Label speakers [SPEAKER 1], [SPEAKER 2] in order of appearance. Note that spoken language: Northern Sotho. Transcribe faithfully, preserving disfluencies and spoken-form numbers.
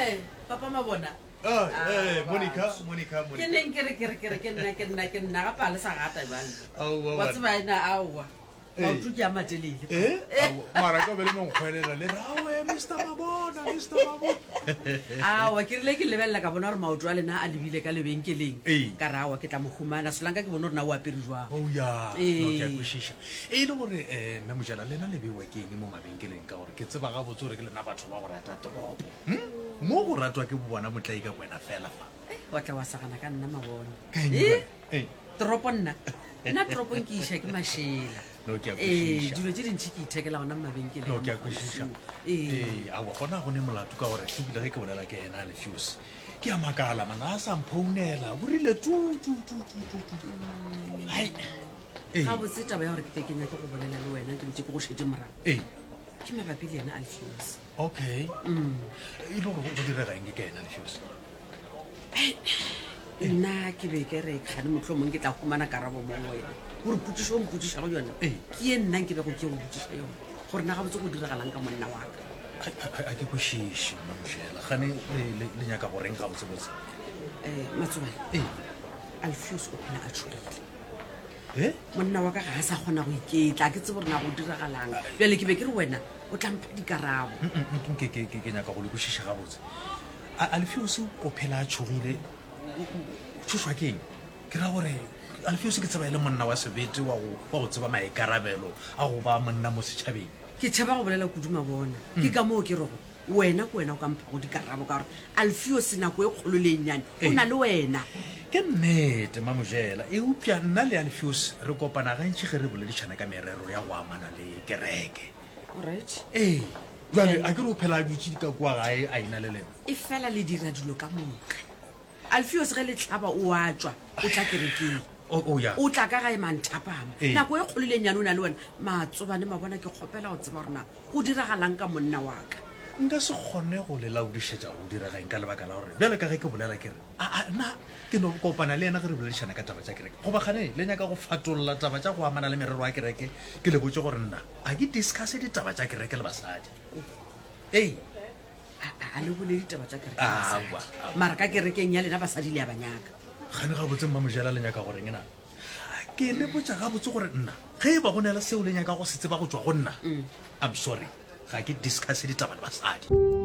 [SPEAKER 1] Eh, papa mabona.
[SPEAKER 2] Ah, eh, Monica, Monica,
[SPEAKER 1] Ke
[SPEAKER 2] Monica.
[SPEAKER 1] neng ke re ke re ke re ke nna ke nna ke nna ga pala sa gata bana.
[SPEAKER 2] Aowa,
[SPEAKER 1] Wa
[SPEAKER 2] wa-
[SPEAKER 1] tseba ina aowa. Ba
[SPEAKER 2] Eh.
[SPEAKER 1] utlu ke amatelele.
[SPEAKER 2] Eh? Aowa, mara ka bele mo nkgwelela le ra we Mister Mabona, Mister Mabona.
[SPEAKER 1] Aowa ke rile ke lebella ka bona gore maoto a lena a lebile ka lebenkeleng.
[SPEAKER 2] Eh.
[SPEAKER 1] Ka ra aowa ke tla mo humana solanka ke bona gore na o apere jwang.
[SPEAKER 2] Oh ya,
[SPEAKER 1] Eh.
[SPEAKER 2] no ke a kwešiša. E le gore eh mme Mojela lena le bewa ke eng mo mabenkeleng ka gore ke tseba ga botse gore ke lena batho ba go rata toropo. Hm? Mo go ratwa ke bona motlai ka kwena fela fa.
[SPEAKER 1] Wa tla wa sagana ka nna mabona.
[SPEAKER 2] Ka eng
[SPEAKER 1] Eh,
[SPEAKER 2] ba? Eh.
[SPEAKER 1] toropo nna. Nna toropong ke isha ke mashela.
[SPEAKER 2] No ke a
[SPEAKER 1] Eh,
[SPEAKER 2] kwešiša.
[SPEAKER 1] dilo tse dintsi ke ithekela gona mo mabenkeleng.
[SPEAKER 2] No ke a kwešiša.
[SPEAKER 1] Eh.
[SPEAKER 2] Eh, a gona go ne molato ka gore ke bile ge ke bolela ke ena le fuse. Ke a makala mana a sa mphounela, o rile tu tu tu tu tu tu. Hai. Eh.
[SPEAKER 1] ga botse taba ya gore ke te ke nyake go bolela le wena ke botse ke go shetse morago
[SPEAKER 2] Eh.
[SPEAKER 1] ke mabapi le yena Alpheus.
[SPEAKER 2] Okay. Mm. E le gore go direga eng ke ena le fuse.
[SPEAKER 1] nna ke be ke re kgane motlho mongwe ke tla humana karabo mo wena gore putsiso o mputsiša go yona
[SPEAKER 2] Eh.
[SPEAKER 1] ke e nnang ke be go ke go botsiša yone gore na ga botse go diragalang ka monna wa ka
[SPEAKER 2] a ke kwešiše Mamojela gane le- le le nyaka goreng ga botsebotse.
[SPEAKER 1] um matsobane
[SPEAKER 2] Eh.
[SPEAKER 1] Alpheus o phela a tshogile
[SPEAKER 2] Eh?
[SPEAKER 1] monna wa ka ga a sa kgona go iketla ke tse gore na go diragalang bjale ke be ke re wena o tla mpha dikarabo
[SPEAKER 2] Mm, mm, mm, ke ke- ke- ke nyaka go le kwešiša gabotse. A- Alpheus o phela a tshogile thušwa ke eng ke ra gore Alpheus ke tseba e le monna wa sebete wa go wa go tseba maikarabelo a go ba monna mo setšhabeng.
[SPEAKER 1] ke tšhaba go bolela kuduma bona ke ka moo ke rego wena ke wena o ka mpha go dikarabo ka gore Alpheus nako e kgolo le e nnyane o na le wena
[SPEAKER 2] Ke nnete Mamojela e upša nna le Alpheus re kopana gantši ge re boledišana ka merero ya go amana le kereke.
[SPEAKER 1] alright
[SPEAKER 2] ee jale a ke re o phela a dutse ka kua gae a ina le lena.
[SPEAKER 1] e fela le dira dilo ka moka Alpheus ge le tlhaba o a tswa o tla kerekeng
[SPEAKER 2] o o ya
[SPEAKER 1] o tla ka gae manthapama
[SPEAKER 2] Eh.
[SPEAKER 1] nako e kgolo le nyane o na le wena matsobane mabona ke kgopela go tseba gorena go diragalang ka monna wa ka
[SPEAKER 2] nka se kgone go le laodišetša go diragaeng ka lebaka la gore bjale ka ge ke bolela kere aa nna ke no kopana le ena ge re boledišana ka taba tša kereke goba gane le nyaka go fatolola taba tša go amana le merero ya kereke ke le botse gore nna a ke discusse ditaba tša kereke le basadi. Ee
[SPEAKER 1] A- a le bole ditaba tša kereke
[SPEAKER 2] Aowa,
[SPEAKER 1] basadi.
[SPEAKER 2] aowa.
[SPEAKER 1] mara ka kerekeng ya lena basadi le ya banyaka
[SPEAKER 2] gane ga botse Mamojela le nyaka goreng ena ke le botsa ga botse gore nna ge e ba go neela seo le nyaka go se tseba go tswa go nna I'm sorry ga ke discusse ditaba le basadi.